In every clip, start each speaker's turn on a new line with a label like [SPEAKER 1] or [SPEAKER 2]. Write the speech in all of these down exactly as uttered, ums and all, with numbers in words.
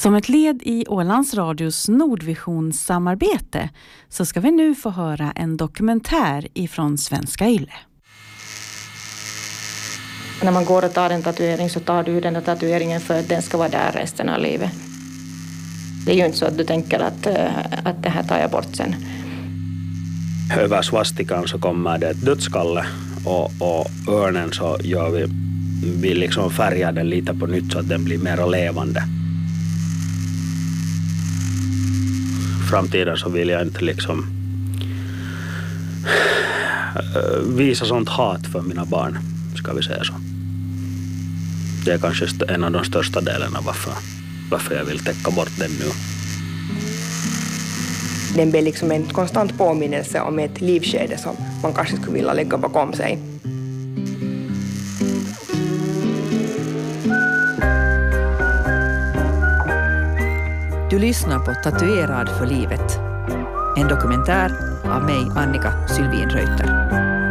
[SPEAKER 1] Som ett led i Ålands Radios Nordvision-samarbete så ska vi nu få höra en dokumentär ifrån Svenska Yle.
[SPEAKER 2] När man går och tar en tatuering så tar du den här tatueringen för att den ska vara där resten av livet. Det är ju inte så att du tänker att, att det här tar jag bort sen.
[SPEAKER 3] Över svastikan så kommer det ett dödskalle och, och örnen så gör vi, vi liksom färgar den lite på nytt så att den blir mer levande. Framtiden så vill jag inte liksom visa sånt hat för mina barn, ska vi säga så. Det är kanske en av de största delarna varför, varför jag vill täcka bort den nu.
[SPEAKER 4] Den blir liksom en konstant påminnelse om ett livskede som man kanske skulle vilja lägga bakom sig.
[SPEAKER 5] Du lyssnar på Tatuerad för livet. En dokumentär av mig, Annika Sylvin Reuter.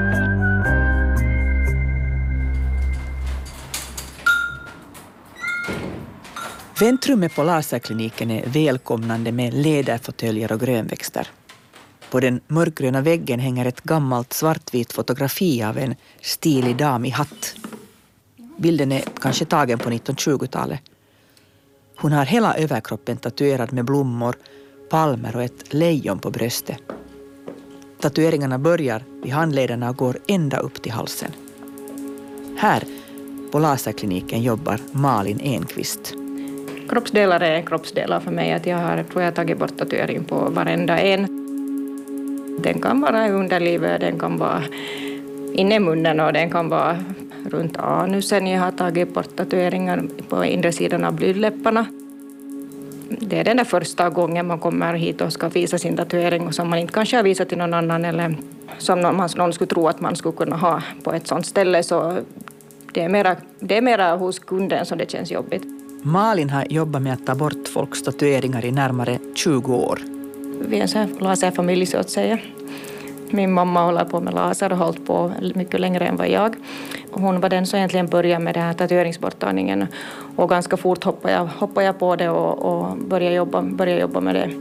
[SPEAKER 5] Väntrummet på laserkliniken är välkomnande med läderfåtöljer och grönväxter. På den mörkgröna väggen hänger ett gammalt svartvit fotografi av en stilig dam i hatt. Bilden är kanske tagen på nittonhundratjugotalet. Hon har hela överkroppen tatuerad med blommor, palmer och ett lejon på bröstet. Tatueringarna börjar vid handlederna och går ända upp till halsen. Här på laserkliniken jobbar Malin Enqvist.
[SPEAKER 2] Kroppsdelar är kroppsdelar för mig. Att jag har, tror jag, tagit bort tatuering på varenda en. Den kan vara i underlivet, den kan vara inne i munnen och den kan vara runt anusen. Jag har tagit bort tatueringar på inre sidan av blygdläpparna. Det är den där första gången man kommer hit och ska visa sin tatuering och som man inte kanske har visat till någon annan eller som någon, någon skulle tro att man skulle kunna ha på ett sånt ställe. Så det är mera, det är mera hos kunden som det känns jobbigt.
[SPEAKER 5] Malin har jobbat med att ta bort folks tatueringar i närmare tjugo år.
[SPEAKER 2] Vi är en sån här laserfamilj så att säga. Min mamma håller på med laser och har hållit på mycket längre än vad jag. Hon var den som egentligen började med den här tatueringsborttagningen. Och ganska fort hoppade jag, hoppade jag på det och, och började, jobba, började jobba med det.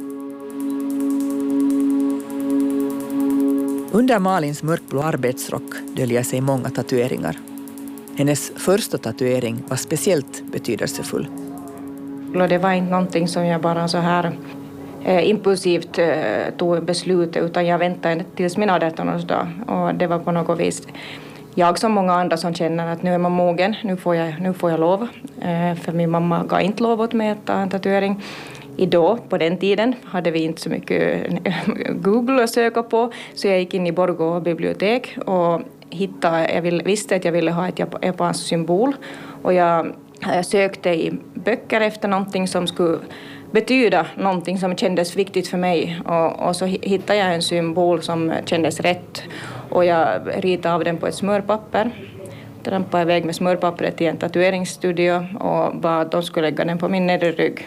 [SPEAKER 5] Under Malins mörkblå arbetsrock döljer sig många tatueringar. Hennes första tatuering var speciellt betydelsefull.
[SPEAKER 2] Det var inte någonting som jag bara så här eh, impulsivt eh, tog beslut utan jag väntade tills min artonårsdag. Och det var på något vis jag som många andra som känner att nu är man mogen, nu får jag, nu får jag lov. Eh, för min mamma gav inte lov åt mig att ta en tatuering. Idag, på den tiden, hade vi inte så mycket Google att söka på. Så jag gick in i Borgå bibliotek och hittade, jag ville, visste att jag ville ha ett japanskt symbol. Och jag, jag sökte i böcker efter någonting som skulle betyda någonting som kändes viktigt för mig. Och, och så hittade jag en symbol som kändes rätt. Och jag ritade av den på ett smörpapper. Trampade iväg med smörpappret till en tatueringsstudio och bad att de skulle lägga den på min nedre rygg.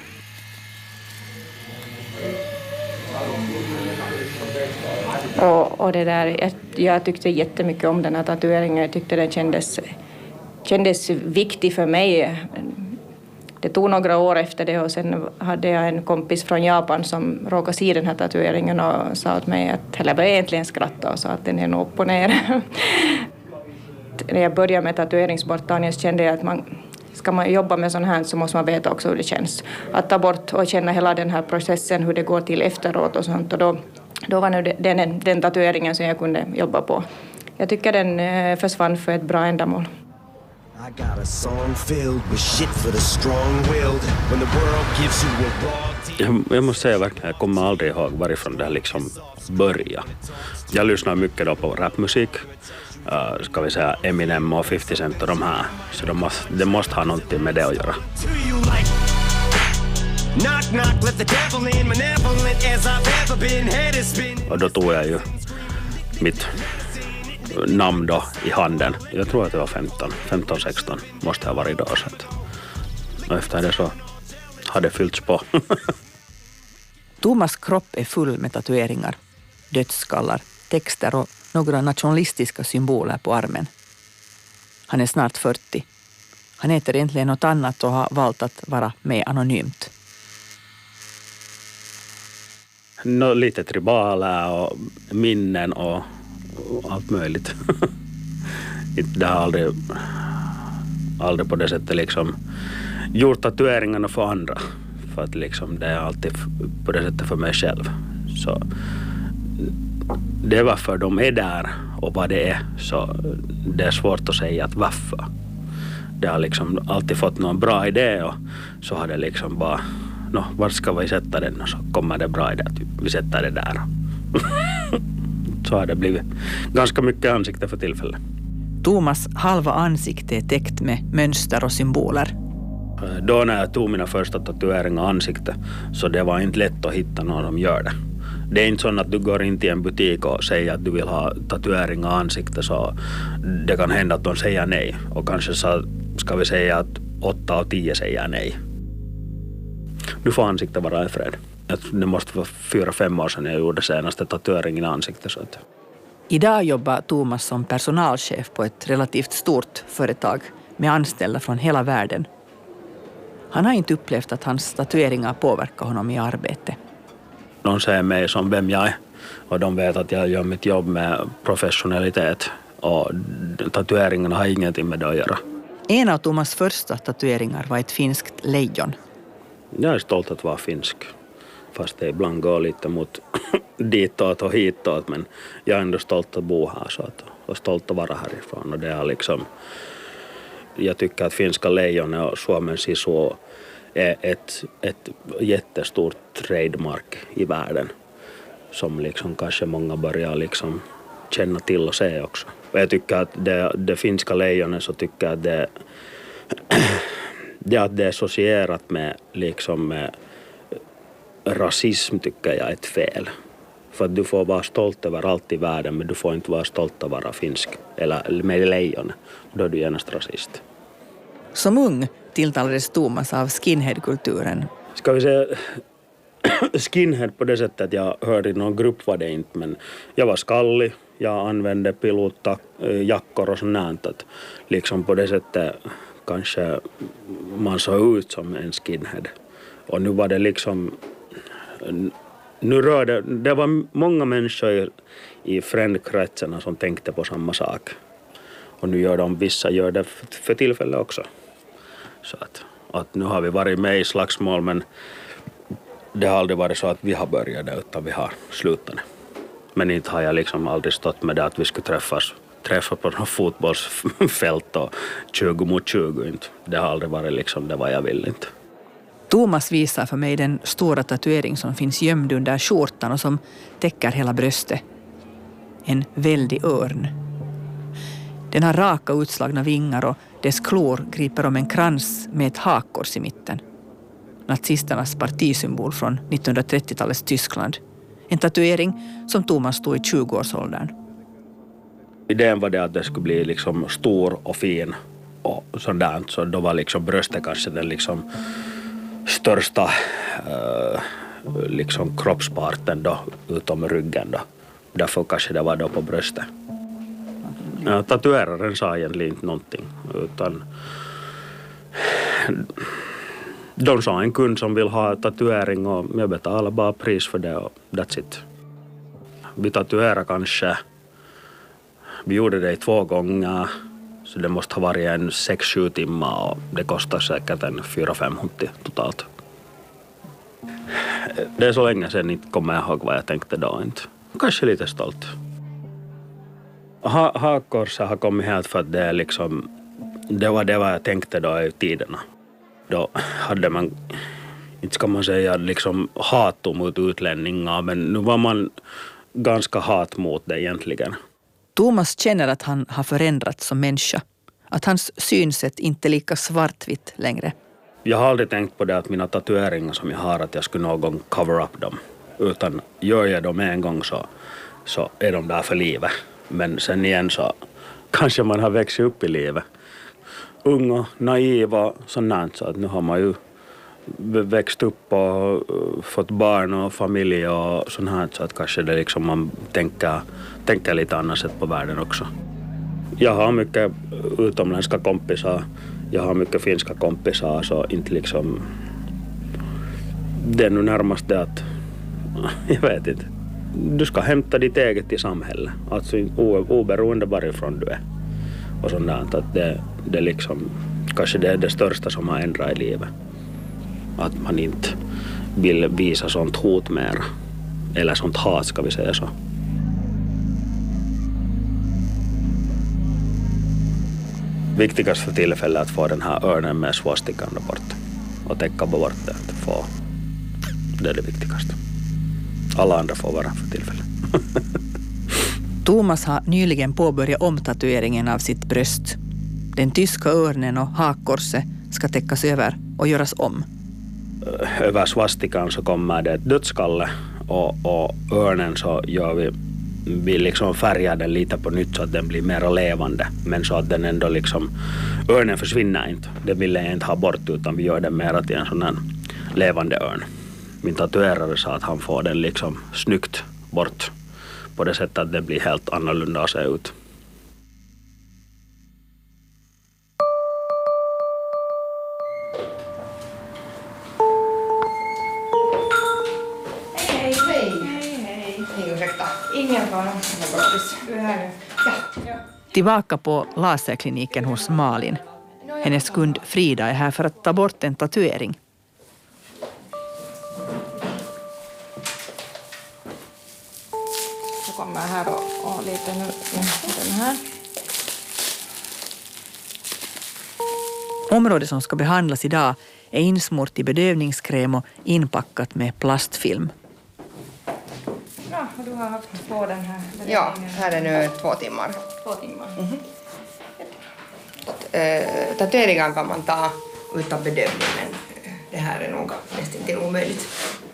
[SPEAKER 2] Och, och det där, jag, jag tyckte jättemycket om den här tatueringen. Jag tyckte den kändes, kändes viktig för mig. Det tog några år efter det och sen hade jag en kompis från Japan som råkade se den här tatueringen och sa åt mig att, eller började egentligen skratta och sa att den är nog upp och ner. När jag började med tatueringsborttagningen så kände jag att man, ska man jobba med sån här så måste man veta också hur det känns. Att ta bort och känna hela den här processen, hur det går till efteråt och sånt. Och då, då var nu den, den tatueringen som jag kunde jobba på. Jag tycker den försvann för ett bra ändamål.
[SPEAKER 3] Jag, jag måste säga verkligen, jag kommer aldrig ihåg varifrån det här liksom började. Jag lyssnar mycket då på rapmusik. Uh, ska vi säga Eminem och femtio Cent och de här. Så de måste, det måste ha någonting med det att göra. Och då tog jag ju mitt namn då i handen. Jag tror att det var femton, femton sexton måste ha varit då. Så att, och efter det så hade det fyllts på.
[SPEAKER 5] Thomas kropp är full med tatueringar, dödsskallar, texter och några nationalistiska symboler på armen. Han är snart fyrtio. Han heter egentligen något annat och har valt att vara med anonymt.
[SPEAKER 3] no, lite tribala och minnen och, och allt möjligt. Det har aldrig, aldrig på det sättet liksom gjort tatueringarna för andra. För att liksom det är alltid på det sättet för mig själv. Så det är varför de är där och vad det är. Så det är svårt att säga att varför. Det har liksom alltid fått någon bra idé och så har det liksom bara, nå, var ska vi sätta den? Och så kommer det bra idé att vi sätter det där. Så har det blivit ganska mycket ansikte för tillfället.
[SPEAKER 5] Thomas halva ansikte är täckt med mönster och symboler.
[SPEAKER 3] Då när jag tog mina första tatueringar i ansikte så det var inte lätt att hitta någon som gör det. Det är inte så att du går in till en butik och säger att du vill ha tatueringar i ansikte så det kan hända att de säger nej. Och kanske så ska vi säga att åtta av tio säger nej. Nu får ansikte vara i fred. Det måste vara fyra, fem år sedan jag gjorde senaste tatueringen i ansikte. Så att...
[SPEAKER 5] Idag jobbar Thomas som personalchef på ett relativt stort företag med anställda från hela världen. Han har inte upplevt att hans tatueringar påverkar honom i arbete.
[SPEAKER 3] De ser mig som vem jag är och de vet att jag gör mitt jobb med professionalitet och tatueringarna har ingenting med det att göra.
[SPEAKER 5] En av Thomas första tatueringar var ett finskt lejon.
[SPEAKER 3] Jag är stolt att vara finsk, fast det ibland går lite mot ditåt och hitåt, men jag är ändå stolt att bo här så att, och stolt att vara härifrån. Och det är liksom, jag tycker att finska lejon och Suomen sisu är ett, ett jättestort trademark i världen som liksom kanske många börjar liksom känna till och se också. Och jag tycker att det, det finska lejonet så tycker jag att det, det att det är associerat med liksom med rasism tycker jag är ett fel. För att du får vara stolt över allt i världen men du får inte vara stolt att vara finsk eller med lejon. Då är du genast rasist.
[SPEAKER 5] Som ung tilltalades Thomas av skinhead-kulturen.
[SPEAKER 3] Ska vi säga skinhead på det sättet att jag hörde i någon grupp var det inte, men jag var skallig, jag använde pilotjackor och sånt att liksom på det sättet kanske man såg ut som en skinhead. Och nu var det liksom, nu rörde, det var många människor i, i frändkretsarna som tänkte på samma sak. Och nu gör de, vissa gör det för, för tillfället också. Så att, att nu har vi varit med i slagsmål men det har aldrig varit så att vi har börjat det utan vi har slutat det. Men inte har jag liksom aldrig stått med det att vi skulle träffas, träffa på något fotbollsfält och tjugo mot tjugo. Inte. Det har aldrig varit liksom det vad jag vill inte.
[SPEAKER 5] Thomas visar för mig den stora tatuering som finns gömd under skjortan och som täcker hela bröstet. En väldig örn. Den har raka utslagna vingar och dess klor griper om en krans med ett hakkors i mitten. Nazisternas partisymbol från nittonhundratrettiotalets Tyskland. En tatuering som Thomas stod i tjugoårsåldern.
[SPEAKER 3] Idén var det att det skulle bli liksom stor och fin och sådant. Så då var liksom bröstet kanske den liksom största uh, liksom kroppsparten då, utom ryggen då. Därför kanske det var då på bröstet. Ja, tatueraren sa egentligen inte någonting utan de sa en kund som vill ha tatuering och jag betalar bara pris för det och that's it. Vi tatuerade kanske, vi gjorde det i två gånger så det måste ha varit en sex sju timmar och det kostar säkert en fyra fem hundra totalt. Det är så länge sedan inte kommer jag ihåg vad jag tänkte då inte. Kanske lite stolt. Ha, hakkorset har kommit helt för att det är liksom, det var det vad jag tänkte då i tiderna. Då hade man, inte ska man säga liksom hat mot utlänningar, men nu var man ganska hat mot det egentligen.
[SPEAKER 5] Thomas känner att han har förändrats som människa. Att hans synsätt inte är lika svartvitt längre.
[SPEAKER 3] Jag har aldrig tänkt på det att mina tatueringar som jag har att jag skulle någon gång cover up dem. Utan gör jag dem en gång så, så är de där för livet. Men sen igen så kanske man har växt upp i livet. Ung och naiv och sånt så att nu har man ju växt upp och fått barn och familj och sånt här så att kanske det liksom man tänker, tänker lite annat sätt på världen också. Jag har mycket utomländska kompisar, jag har mycket finska kompisar så inte liksom det är nu närmast det att Jag vet inte. Du ska hämta ditt eget i samhället. Alltså oberoende varifrån du är. Och sånt där. Att det, det liksom, kanske det är det största som har ändrat i livet. Att man inte vill visa sånt hot mer. Eller sånt hat, ska vi säga så. Viktigaste tillfället är att få den här örnen med svastikan bort. Och täcka bort det. Att få, det är det viktigaste. Alla andra får vara för tillfället.
[SPEAKER 5] Thomas har nyligen påbörjat omtatueringen av sitt bröst. Den tyska örnen och hakkorset ska täckas över och göras om.
[SPEAKER 3] Över svastikan så kommer det ett dödskalle och, och örnen så gör vi, vi liksom färgar den lite på nytt så att den blir mer levande. Men så att den ändå liksom, örnen försvinner inte. Det vill jag inte ha bort utan vi gör den mer till en sån här levande örn. Min tatuerare sa att han får den liksom snyggt bort på det sättet att det blir helt annorlunda att se ut.
[SPEAKER 2] Hej, hej. Hej, hej.
[SPEAKER 4] Ursäkta.
[SPEAKER 2] Ingen fara. Du är här nu.
[SPEAKER 4] Ja.
[SPEAKER 2] Ja.
[SPEAKER 5] Tillbaka på laserkliniken hos Malin. Hennes kund Frida är här för att ta bort en tatuering.
[SPEAKER 2] Jag kommer här och, och lite nu den här.
[SPEAKER 5] Området som ska behandlas idag är insmort i bedövningskräm och inpackat med plastfilm.
[SPEAKER 2] Bra, och du har haft på den här.
[SPEAKER 4] Ja, här är nu två timmar.
[SPEAKER 2] Två timmar.
[SPEAKER 4] Mm-hmm. Äh, tatueringar kan man ta utan bedövning, men det här är nog nästan inte omöjligt.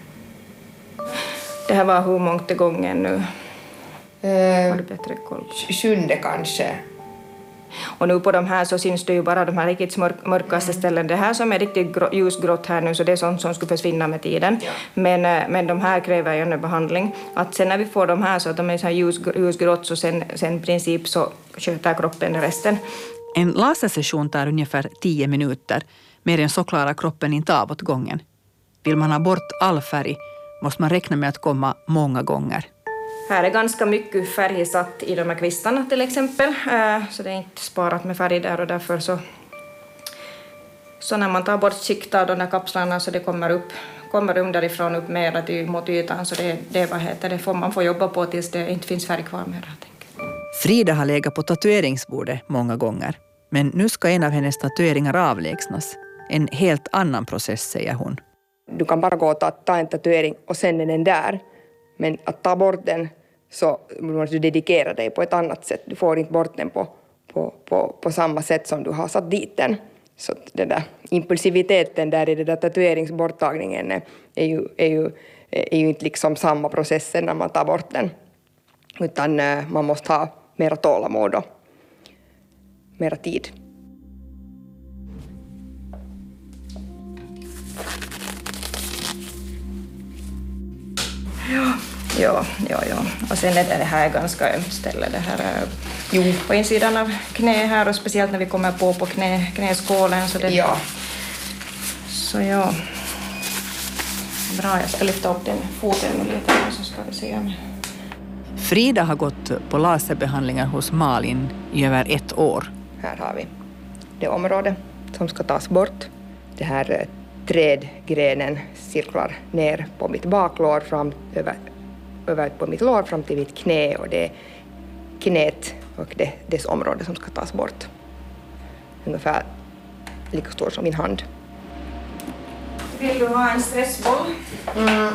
[SPEAKER 2] Det här var hur mångt gången nu?
[SPEAKER 4] Äh,
[SPEAKER 2] Har du bättre koll?
[SPEAKER 4] Sjunde kanske.
[SPEAKER 2] Och nu på de här så syns det ju bara de här riktigt mörk, mörkaste ställen. Det här som är riktigt grå, ljusgrått här nu så det är sånt som skulle försvinna med tiden.
[SPEAKER 4] Ja.
[SPEAKER 2] Men, men de här kräver ju en behandling. Att sen när vi får de här så att de är så här ljus, ljusgrått så sen, sen i princip så sköter kroppen resten.
[SPEAKER 5] En lasersession tar ungefär tio minuter. Mer än så klarar kroppen inte av åt gången. Vill man ha bort all färg måste man räkna med att komma många gånger.
[SPEAKER 2] Här är ganska mycket färg satt i de här kvistarna till exempel. Så det är inte sparat med färg där och därför så... Så när man tar bort skikt av de där kapslarna så det kommer upp, kommer underifrån upp mer mot ytan så det, det, vad heter det får man få jobba på tills det inte finns färg kvar mer.
[SPEAKER 5] Frida har legat på tatueringsbordet många gånger. Men nu ska en av hennes tatueringar avlägsnas. En helt annan process, säger hon.
[SPEAKER 4] Du kan bara gå och ta, ta en tatuering och sen är den där. Men att ta bort den så måste du dedikera dig på ett annat sätt. Du får inte bort den på, på, på, på samma sätt som du har satt dit den. Så den där impulsiviteten där i den där tatueringsborttagningen är, är, ju, är, ju, är ju inte liksom samma process när man tar bort den. Utan man måste ha mera tålamod och mera tid.
[SPEAKER 2] Ja, ja, ja, ja. Och sen är det här ganska ömt ställe. Det här är
[SPEAKER 4] Jo.
[SPEAKER 2] på insidan av knä här och speciellt när vi kommer på på knä, knäskålen. Så det,
[SPEAKER 4] Ja.
[SPEAKER 2] Så ja. Bra, jag ska lyfta upp den foten lite här så ska vi se.
[SPEAKER 5] Frida har gått på laserbehandlingar hos Malin i över ett år.
[SPEAKER 4] Här har vi det område som ska tas bort. Det här trädgrenen cirklar ner på mitt baklår fram över, över på mitt lår fram till mitt knä och det är knät och det, dess område som ska tas bort. Ungefär lika stor som min hand.
[SPEAKER 2] Vill du ha en stressboll?
[SPEAKER 4] Mm.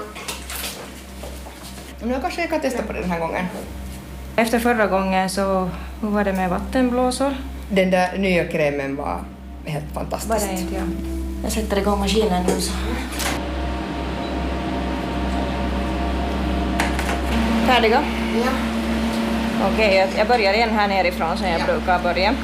[SPEAKER 4] Nu kanske jag kan testa på det den här gången.
[SPEAKER 2] Efter förra gången så hur var det med vattenblåsor?
[SPEAKER 4] Den där nya krämen var helt fantastisk.
[SPEAKER 2] Var det inte jag? Jag sätter igång maskinen nu så. Färdiga?
[SPEAKER 4] Ja.
[SPEAKER 2] Okej, okay, jag, jag börjar igen här nerifrån som jag
[SPEAKER 4] Ja.
[SPEAKER 2] brukar börja.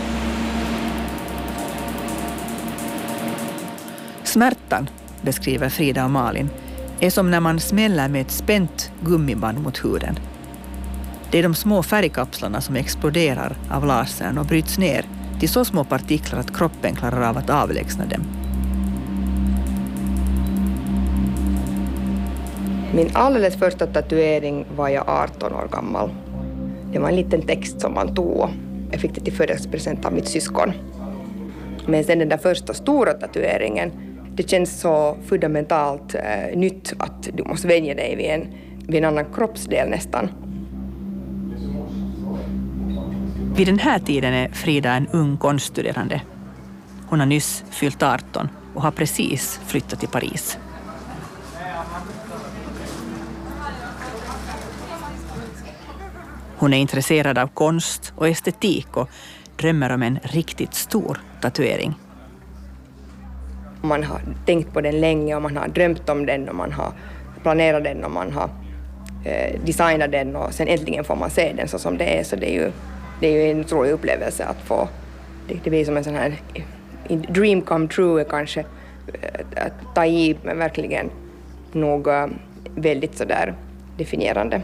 [SPEAKER 5] Smärtan, beskriver Frida och Malin, är som när man smäller med ett spänt gummiband mot huden. Det är de små färgkapslarna som exploderar av lasern och bryts ner till så små partiklar att kroppen klarar av att avlägsna dem.
[SPEAKER 4] Min alldeles första tatuering var jag arton år gammal. Det var en liten text som man tog och jag fick det till födelsedagspresent av mitt syskon. Men sen den där första stora tatueringen, det känns så fundamentalt eh, nytt att du måste vänja dig vid en, vid en annan kroppsdel nästan.
[SPEAKER 5] Vid den här tiden är Frida en ung konststuderande. Hon har nyss fyllt arton och har precis flyttat till Paris. Hon är intresserad av konst och estetik och drömmer om en riktigt stor tatuering.
[SPEAKER 4] Man har tänkt på den länge och man har drömt om den och man har planerat den och man har eh, designat den och sen äntligen får man se den så som det är. Så det är ju, det är ju en otrolig upplevelse att få, det, det blir som en sån här dream come true kanske, att ta i, men verkligen nog väldigt sådär definierande.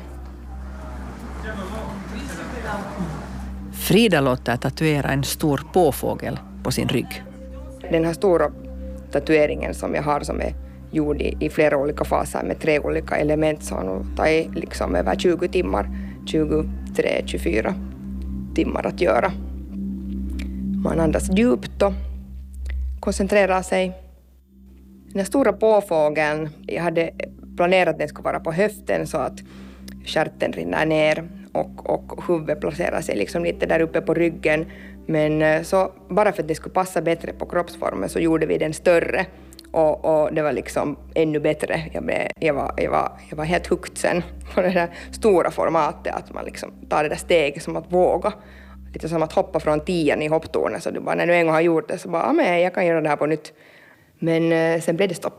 [SPEAKER 5] Frida låter tatuera en stor påfågel på sin rygg.
[SPEAKER 4] Den här stora tatueringen som jag har som är gjord i, i flera olika faser med tre olika element så har nog tagit liksom över tjugo timmar, tjugotre till tjugofyra timmar att göra. Man andas djupt och koncentrerar sig. Den här stora påfågeln, jag hade planerat att den skulle vara på höften så att stjärten rinner ner och, och huvudet placerar sig liksom lite där uppe på ryggen. Men så bara för att det skulle passa bättre på kroppsformen så gjorde vi den större och, och det var liksom ännu bättre. Jag, blev, jag, var, jag, var, jag var helt hooked sen på det där stora formatet, att man liksom tar det där steget som att våga. Lite som att hoppa från tian i hopptornet, så du bara när du en gång har gjort det så bara, ja men jag kan göra det här på nytt. Men eh, sen blev det stopp.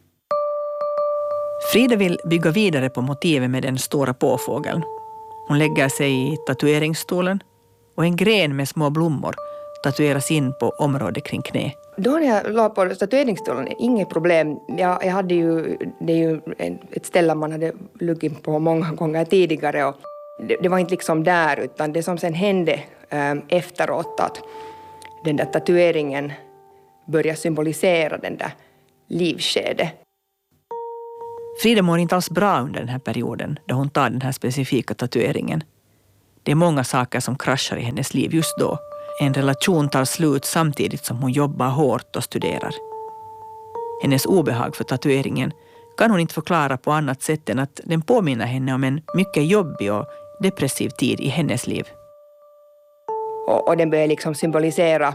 [SPEAKER 5] Frida vill bygga vidare på motivet med den stora påfågeln. Hon lägger sig i tatueringsstolen och en gren med små blommor tatueras in på området kring knä.
[SPEAKER 4] Då när jag la på tatueringsstolen, inget problem. Jag, jag hade ju, det är ju ett ställe man hade luggit på många gånger tidigare och det, det var inte liksom där utan det som sen hände äh, efteråt att den där tatueringen började symbolisera den där livskedet.
[SPEAKER 5] Frida mår inte alls bra under den här perioden då hon tar den här specifika tatueringen. Det är många saker som kraschar i hennes liv just då. En relation tar slut samtidigt som hon jobbar hårt och studerar. Hennes obehag för tatueringen kan hon inte förklara på annat sätt än att den påminner henne om en mycket jobbig och depressiv tid i hennes liv.
[SPEAKER 4] Och, och den börjar liksom symbolisera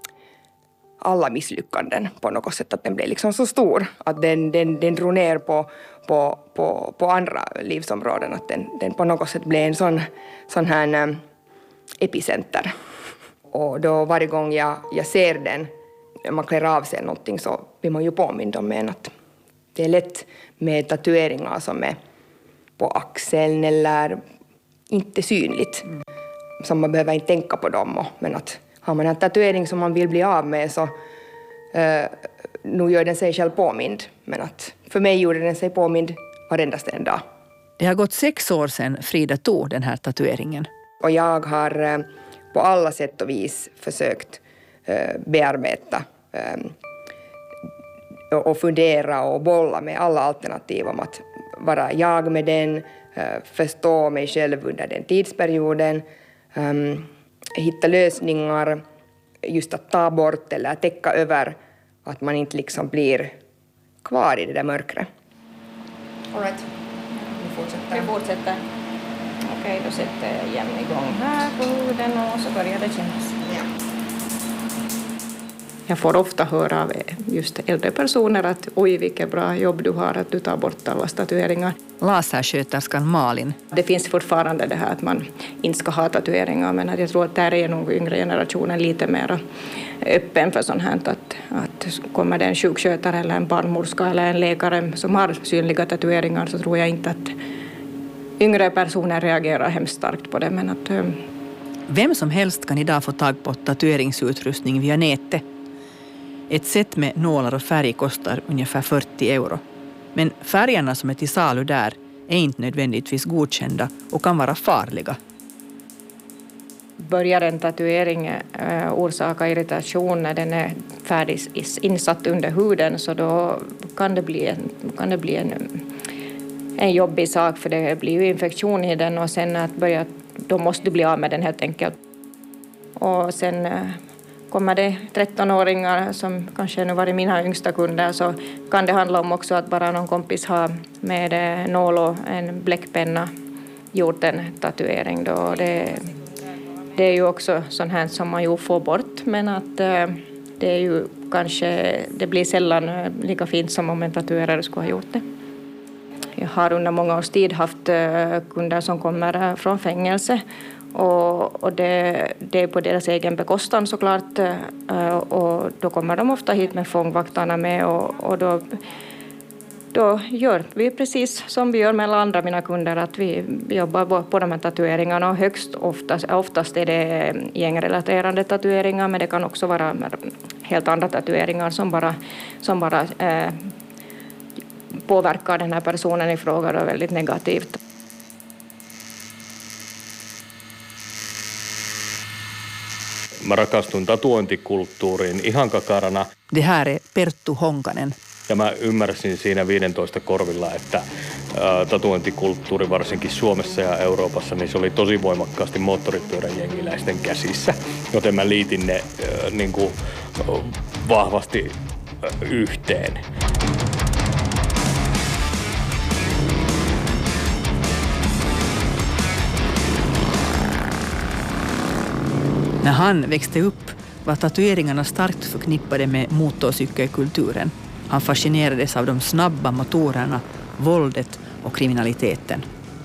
[SPEAKER 4] alla misslyckanden på något sätt, att den blev liksom så stor att den, den, den drog ner på, på, på, på andra livsområden, att den, den på något sätt blev en sån, sån här um, epicenter. Och då varje gång jag, jag ser den, man klär av sig någonting så blir man ju påmind om en att det är lätt med tatueringar som är på axeln eller inte synligt. Mm. Så man behöver inte tänka på dem, och, men att har man en tatuering som man vill bli av med så uh, nu gör den sig själv påmind. Men att för mig gjorde den sig påmind varendaste en dag.
[SPEAKER 5] Det har gått sex år sedan Frida tog den här tatueringen.
[SPEAKER 4] Och jag har uh, på alla sätt och vis försökt uh, bearbeta um, och, och fundera och bolla med alla alternativ om att vara jag med den, uh, förstå mig själv under den tidsperioden, um, hitta lösningar, just att ta bort eller täcka över, att man inte liksom blir kvar i det där mörkret. All right. Vi fortsätter.
[SPEAKER 2] Vi fortsätter. Okej, då sätter jag igen igång här på huden och så börjar det kännas.
[SPEAKER 4] Ja.
[SPEAKER 2] Jag får ofta höra av just äldre personer att oj vilket bra jobb du har att du tar bort alla tatueringar.
[SPEAKER 5] Lasersköterskan Malin.
[SPEAKER 2] Det finns fortfarande det här att man inte ska ha tatueringar, men jag tror att där är nog yngre generationen lite mer öppen för sånt här. Att, att kommer det en sjukskötare eller en barnmorska eller en läkare som har synliga tatueringar så tror jag inte att yngre personer reagerar hemskt starkt på det. Men att,
[SPEAKER 5] vem som helst kan idag få tag på tatueringsutrustning via nätet. Ett set med nålar och färg kostar ungefär fyrtio euro. Men färgerna som är till salu där är inte nödvändigtvis godkända och kan vara farliga.
[SPEAKER 2] Börjar en tatuering äh, orsaka irritation när den är färdigt insatt under huden så då kan det bli en, kan det bli en, en jobbig sak, för det blir ju infektion i den och sen att börja, då måste du bli av med den helt enkelt. Och sen kommer det trettonåringar som kanske nu varit mina yngsta kunder, så kan det handla om också att bara någon kompis har med nål och en bläckpenna gjort en tatuering då. Det, det är ju också sånt här som man ju får bort, men att det är ju kanske, det blir sällan lika fint som om en tatuerare skulle ha gjort det. Jag har under många års tid haft kunder som kommer från fängelse och, och det, det är på deras egen bekostan såklart, och då kommer de ofta hit med fångvaktarna med och, och då, då gör vi precis som vi gör med alla andra mina kunder, att vi jobbar på de här tatueringarna och högst oftast, oftast är det gängrelaterade tatueringar, men det kan också vara helt andra tatueringar som bara, som bara eh, påverkar den här personen i fråga då väldigt negativt.
[SPEAKER 6] Mä rakastuin tatuointikulttuuriin ihan kakarana.
[SPEAKER 5] Det här är Perttu Honkanen.
[SPEAKER 6] Ja mä ymmärsin siinä viisitoista korvilla, että ää, tatuointikulttuuri varsinkin Suomessa ja Euroopassa, niin se oli tosi voimakkaasti moottoripyöräjengiläisten käsissä. Joten mä liitin ne ää, niin kuin, vahvasti ää, yhteen.
[SPEAKER 5] När han växte upp var tatueringarna starkt förknippade med motorcykelkulturen. Han fascinerades av de snabba motorerna, våldet och kriminaliteten.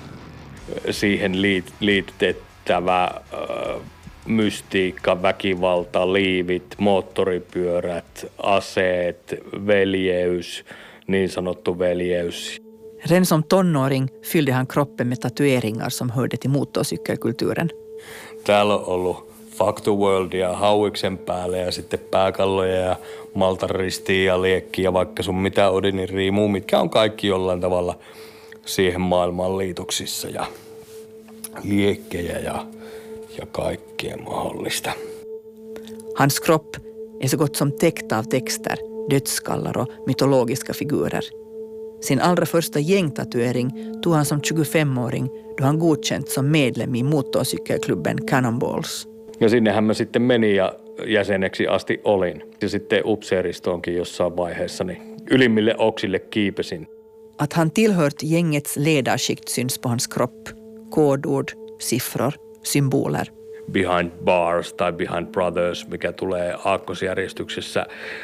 [SPEAKER 6] Siihen liitettävä äh, mystiikka, väkivalta, liivit, moottoripyörät, aseet, veljeys, niin sanottu veljeys.
[SPEAKER 5] Redan som tonåring fyllde han kroppen med tatueringar som hörde till motorcykelkulturen.
[SPEAKER 6] Täällä on ollut Factoworldia hauiksen päälle ja sitten pääkalloja ja maltanristiä ja liekkiä ja vaikka sun mitä Odinin riimuu, mitkä on kaikki jollain tavalla siihen maailmaan liitoksissa ja liekkejä ja, ja kaikkea mahdollista.
[SPEAKER 5] Hans kropp är så gott som täckt av texter, dödsskallar och mytologiska figurer. Sin allra första gängtatuering tog han som tjugofemåring då han godkänt som medlem i motorcykelklubben Cannonballs.
[SPEAKER 6] Ja sinnehän mä sitten menin ja jäseneksi asti olin. Ja sitten upseeristoonkin jossain vaiheessa niin ylimmille oksille kiipesin.
[SPEAKER 5] Att han tillhört gängets ledarskikt syns på hans kropp. Kodord, siffror, symboler.
[SPEAKER 6] Behind bars tai behind brothers, mikä tulee aakkosjärjestyksessä.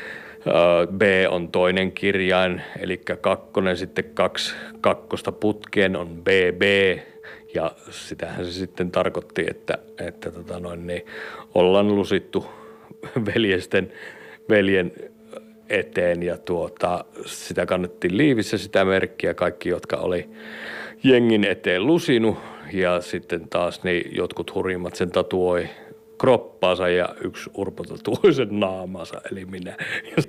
[SPEAKER 6] B on toinen kirjain, eli kakkonen, sitten kaksi kakkosta putkeen on B B. Ja sitähän se sitten tarkoitti, että, että tota noin, niin ollaan lusittu veljesten, veljen eteen ja tuota, sitä kannettiin liivissä sitä merkkiä, kaikki jotka oli jengin eteen lusinut ja sitten taas niin jotkut hurjimmat sen tatuoi kroppaansa ja yksi Urpo tatuoi sen naamansa, eli minä.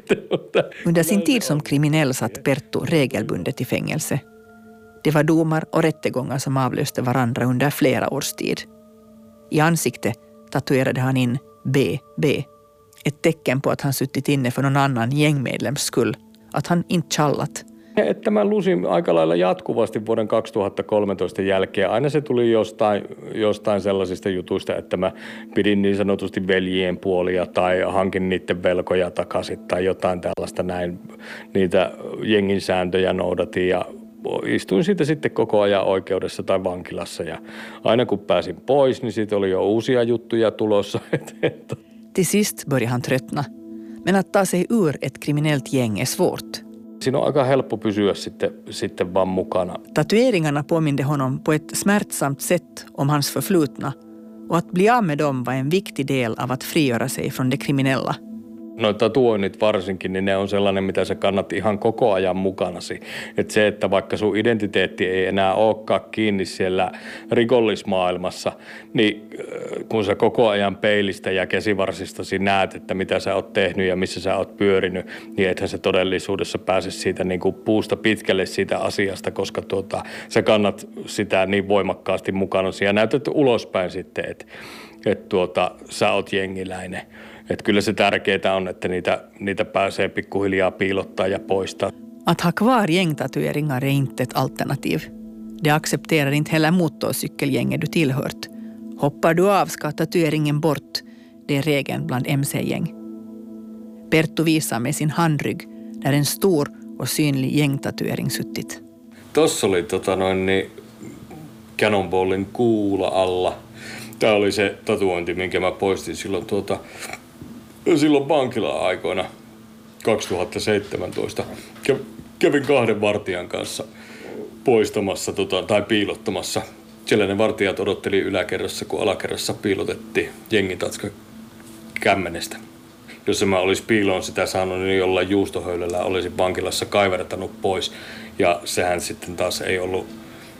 [SPEAKER 5] Under sin tid som kriminell satt Perttu regelbundet i fängelse. Det var domar och rättegångar som avlöste varandra under flera års tid. I ansikte tatuerade han in B B. Ett tecken på att han suttit inne för någon annan gängmedlems skull. Att han inte challat.
[SPEAKER 6] Että mä lusin aika lailla jatkuvasti vuoden kaksituhattakolmetoista jälkeen. Aina se tuli jostain, jostain sellaisista jutuista, että mä pidin niin sanotusti veljien puolia tai hankin niiden velkoja takaisin tai jotain tällaista näin. Niitä jengin sääntöjä noudatin ja istuin siitä sitten koko ajan oikeudessa tai vankilassa. Ja aina kun pääsin pois, niin siitä oli jo uusia juttuja tulossa.
[SPEAKER 5] Till sist började han tröttna. Men att ta sig ur ett kriminellt gäng är svårt.
[SPEAKER 6] Siinä on aika helppo pysyä sitten, sitten vaan mukana.
[SPEAKER 5] Tatueringarna påminde honom på ett smärtsamt sätt om hans förflutna och att bli av med dem var en viktig del av att frigöra sig från det kriminella.
[SPEAKER 6] No tatuoinnit varsinkin, niin ne on sellainen, mitä sä kannat ihan koko ajan mukanasi. Että se, että vaikka sun identiteetti ei enää olekaan kiinni siellä rikollismaailmassa, niin kun sä koko ajan peilistä ja käsivarsistasi näet, että mitä sä oot tehnyt ja missä sä oot pyörinyt, niin ethän sä todellisuudessa pääse siitä niin kuin puusta pitkälle siitä asiasta, koska tuota, sä kannat sitä niin voimakkaasti mukanasi ja näytät ulospäin sitten, että, että tuota, sä oot jengiläinen. Että kyllä se tärkeää on, että niitä, niitä pääsee pikkuhiljaa piilottaa ja poistaa.
[SPEAKER 5] Att ha kvar gängtatueringar är inte ett alternativ. Det accepterar inte heller motorcykelgänget du tillhört. Hoppar du av ska tatueringen bort. Det är regeln bland M C-gäng. Perttu visar med sin handrygg där en stor och synlig gängtatuering suttit.
[SPEAKER 6] Tuossa oli tota noin, niin Cannonballin kuula alla. Tämä oli se tatuointi, minkä mä poistin silloin, tuota, silloin vankila-aikoina kaksituhattaseitsemäntoista. Kävin kahden vartijan kanssa poistamassa tota, tai piilottamassa. Siellä ne vartijat odotteli yläkerrassa, kun alakerrassa piilotettiin jengitatska kämmenestä. Jos mä olisi piiloon sitä saanut, niin jollain juustohöylällä olisin vankilassa kaivertanut pois. Ja sehän sitten taas ei ollut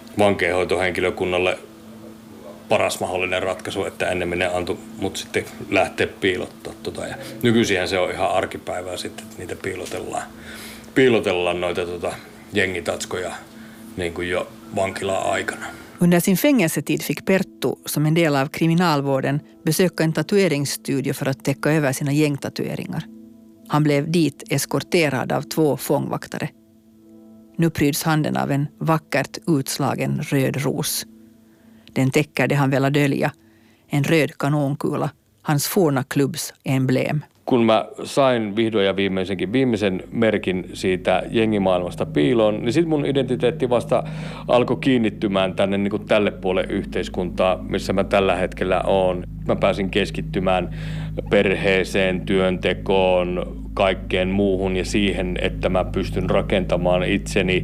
[SPEAKER 6] vankeinhoitohenkilökunnalle paras mahdollinen ratkaisu, että ennemmin ne antoi mut sitten lähteä piilottaa. Tota. Ja nykyisinhän se on ihan arkipäivää sitten, että niitä piilotellaan, piilotellaan noita tota, jengitatskoja niin kuin jo vankila-aikana.
[SPEAKER 5] Under sin fängelsetid fick Perttu, som en del av kriminalvården, besöka en tatueringsstudio för att täcka över sina gängtatueringar. Han blev dit eskorterad av två fångvaktare. Nu pryds handen av en vackert utslagen röd ros. Den täcker det han ville dölja, en röd kanonkula, hans forna klubbs emblem.
[SPEAKER 6] Kun mä sain vihdoin ja viimeisenkin viimeisen merkin siitä jengimaailmasta piiloon, niin sitten mun identiteetti vasta alkoi kiinnittymään tänne niin kuin tälle puolelle yhteiskuntaa, missä mä tällä hetkellä oon. Mä pääsin keskittymään perheeseen, työntekoon, kaikkeen muuhun ja siihen, että mä pystyn rakentamaan itseni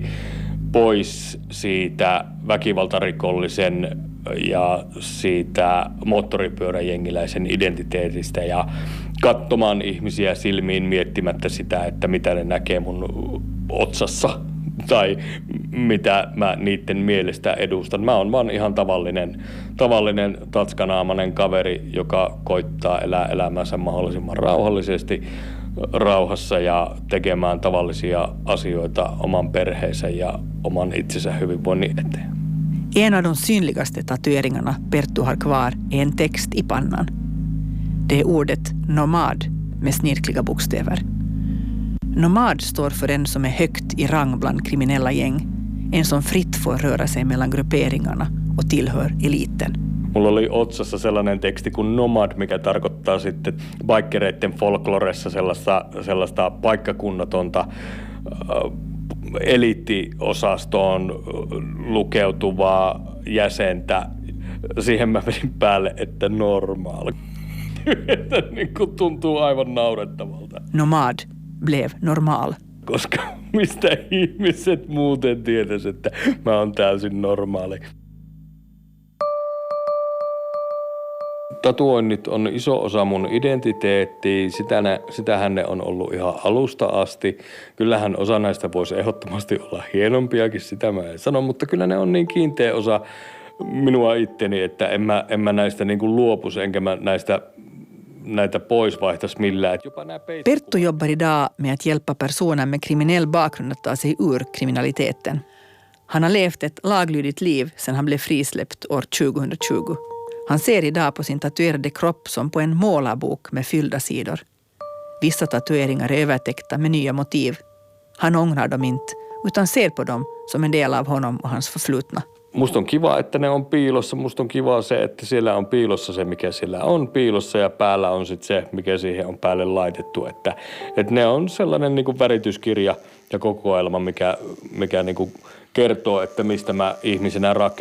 [SPEAKER 6] pois siitä väkivaltarikollisen ja siitä moottoripyöräjengiläisen identiteetistä ja katsomaan ihmisiä silmiin miettimättä sitä, että mitä ne näkee mun otsassa tai mitä mä niiden mielestä edustan. Mä oon vaan ihan tavallinen, tavallinen tatskanaamainen kaveri, joka koittaa elää elämänsä mahdollisimman rauhallisesti, rauhassa ja tekemään tavallisia asioita oman perheensä ja oman itsensä hyvinvoinnin eteen.
[SPEAKER 5] En av de synligaste tatueringarna Perttu har kvar är en text i pannan. Det är ordet nomad med snirkliga bokstäver. Nomad står för en som är högt i rang bland kriminella gäng. En som fritt får röra sig mellan grupperingarna och tillhör eliten.
[SPEAKER 6] Mulla oli otsassa sellainen teksti kuin nomad, mikä tarkoittaa sitten biikereiden folkloressa sellaista, sellaista paikkakunnatonta äh, eliittiosastoon lukeutuvaa jäsentä. Siihen mä vedin päälle, että normaali. Että niin kuin tuntuu aivan naurettavalta.
[SPEAKER 5] Nomad blev normal.
[SPEAKER 6] Koska mistä ihmiset muuten tietäisi, että mä oon täysin normaali. Tatuoinnit on iso osa mun identiteettiä, sitä ne, sitähän ne on ollut ihan alusta asti. Kyllähän osa näistä voisi ehdottomasti olla hienompiakin, sitä mä en sano, mutta kyllä ne on niin kiinteä osa minua itteni, että en mä, en mä näistä niin kuin luopus, enkä mä näistä näitä pois vaihtaisi millään.
[SPEAKER 5] Perttu jobbar idag med att hjälpa personer med kriminell bakgrund att ta sig ur kriminaliteten. Han har levt ett laglydigt liv sedan han blev frisläppt år tjugohundratjugo. Han ser idag på sin tatuerade kropp som på en målarbok med fyllda sidor. Vissa tatueringar är övertäckta med nya motiv. Han ångrar dem inte, utan ser på dem som en del av honom och hans förflutna.
[SPEAKER 6] Musta on kiva, että ne on piilossa. Musta on kiva se, että siellä on piilossa se, mikä siellä on piilossa ja päällä on sitten se, mikä siihen on päälle laitettu. Että, että ne on sellainen niin kuin värityskirja ja kokoelma, mikä, mikä niin kuin kertoo, että mistä mä ihmisenä rakennan.